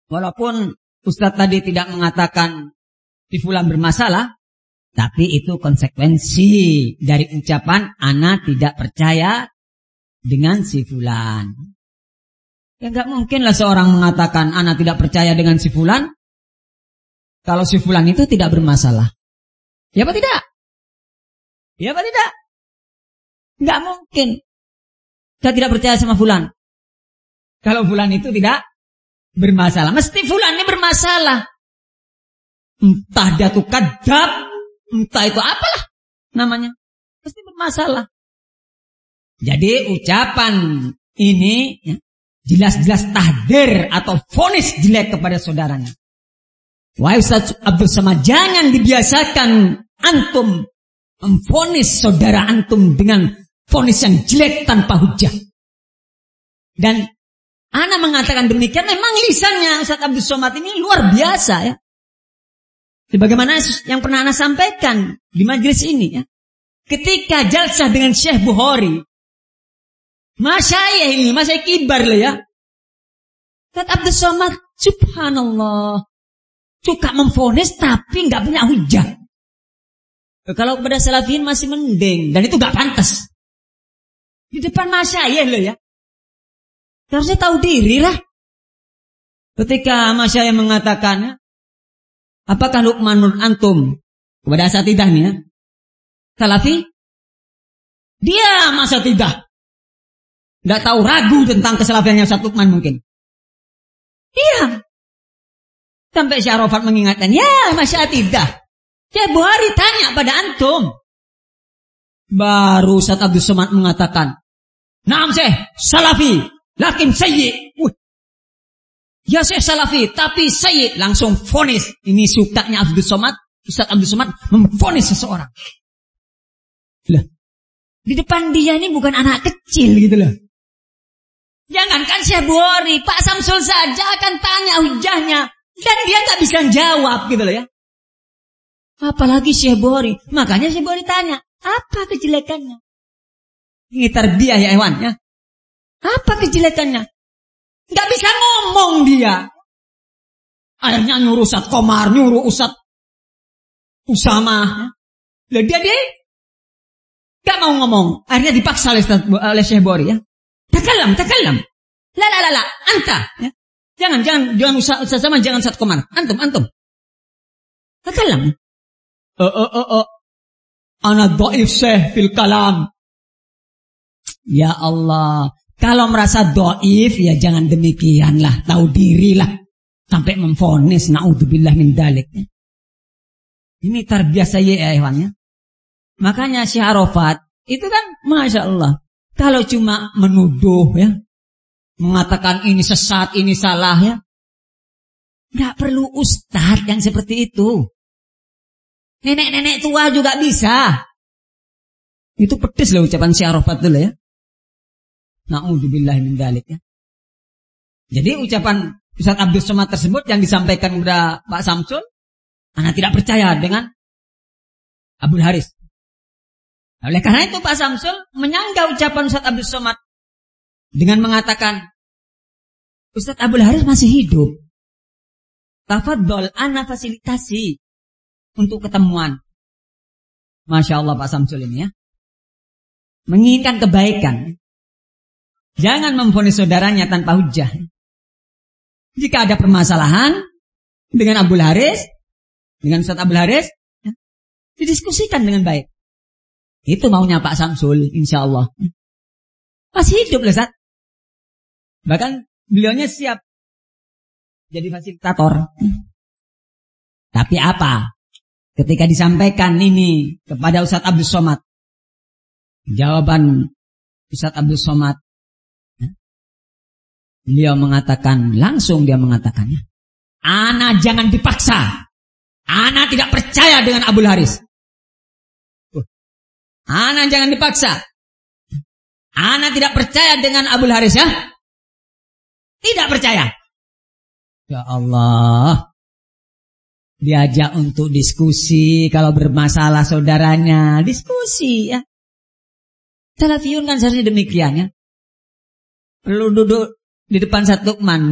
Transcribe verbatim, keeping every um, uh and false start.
Walaupun Ustadz tadi tidak mengatakan si fulan bermasalah, tapi itu konsekuensi dari ucapan ana tidak percaya dengan si fulan. Ya enggak mungkinlah seorang mengatakan ana tidak percaya dengan si fulan kalau si fulan itu tidak bermasalah. Ya apa tidak? Ya apa tidak? Enggak mungkin. Saya tidak percaya sama fulan kalau fulan itu tidak bermasalah. Mesti fulan ini bermasalah. Entah dia tuh kadzab, entah itu apalah namanya, pasti bermasalah. Jadi ucapan ini ya, jelas-jelas tahdir atau vonis jelek kepada saudaranya. Wahai Ustaz Abdul Somad, jangan dibiasakan antum memvonis saudara antum dengan vonis yang jelek tanpa hujah. Dan ana mengatakan demikian, memang lisannya Ustaz Abdul Somad ini luar biasa ya. Sebagaimana yang pernah ana sampaikan di majelis ini ya. Ketika jalsah dengan Syekh Bukhari, masyayikh ini, masyayikh kibar lah ya. Ustaz Abdul Somad, subhanallah, suka memvonis tapi nggak punya hujah. Kalau kepada salafiyin masih mending, dan itu nggak pantas. Di depan masyayikh loh ya. Harusnya tahu diri lah. Ketika masyayikh mengatakan, apakah Luqman menurut antum kepada asatidah nih ya, salafi? Dia masa tidak nggak tahu, ragu tentang kesalafiannya Ustaz Luqman mungkin. Iya. Sampai Syekh Arafat mengingatkan, ya masa tidak. Syekh Bukhari tanya pada antum. Baru Ustaz Abdul Somad mengatakan, naam Syekh, salafi, lakin sayyi. Uh. Ya Syekh salafi, tapi sayyi. Langsung vonis. Ini sukanya Abdul Somad, Ustaz Abdul Somad memvonis seseorang. Lah, di depan dia ini bukan anak kecil gitu loh. Jangankan Syekh Bukhari, Pak Samsul saja akan tanya hujahnya dan dia nggak bisa jawab gitu loh ya. Apalagi Syekh Bukhari. Makanya Syekh Bukhari tanya, apa kejelekannya? Ini tarbiyah ya hewan ya. Apa kejelekannya? Gak bisa ngomong dia. Akhirnya nyuruh Ustaz Komar, nyuruh Ustaz Usama. Lah dia dia gak mau ngomong. Akhirnya dipaksa oleh, oleh Syekh Bukhari ya. Takalam, takalam. La la la la, anta. Ya. Jangan, jangan, jangan Ustaz Usama, jangan Ustaz Komar. Antum, antum. Takalam. Eh, eh, eh, eh. Ana dhaif Syekh fil kalam. Ya Allah. Kalau merasa dhaif ya jangan demikianlah, tahu dirilah. Sampai memvonis, naudzubillah min dzalik. Ini tarbiyah saya ya hewannya. Makanya Syekh Arafat itu kan Masya Allah. Kalau cuma menuduh ya, mengatakan ini sesat, ini salah ya, gak perlu ustadz yang seperti itu. Nenek-nenek tua juga bisa. Itu pedes loh ucapan Syekh Arafat dulu ya. Na'udzubillah min dzalik ya. Jadi ucapan Ustaz Abdul Somad tersebut yang disampaikan kepada Pak Samsul, ana tidak percaya dengan Abdul Haris. Oleh karena itu Pak Samsul menyanggah ucapan Ustaz Abdul Somad dengan mengatakan, Ustaz Abdul Haris masih hidup. Tafadhol, ana fasilitasi untuk ketemuan. Masya Allah Pak Samsul ini ya. Menginginkan kebaikan. Jangan memvonis saudaranya tanpa hujah. Jika ada permasalahan dengan Abdul Haris, dengan Ustaz Abdul Haris, ya, didiskusikan dengan baik. Itu maunya Pak Samsul, insya Allah. Masih hidup loh Ustaz. Bahkan beliaunya siap jadi fasilitator. Tapi apa? Ketika disampaikan ini kepada Ustaz Abdul Somad, jawaban Ustaz Abdul Somad, beliau mengatakan, langsung dia mengatakannya, ana jangan dipaksa. Ana tidak percaya dengan Abdul Haris. Ana jangan dipaksa. Ana tidak percaya dengan Abdul Haris ya. Tidak percaya. Ya Allah. Diajak untuk diskusi. Kalau bermasalah saudaranya, diskusi ya. Salafiyun kan seharusnya demikian ya. Perlu duduk di depan Ustaz Luqman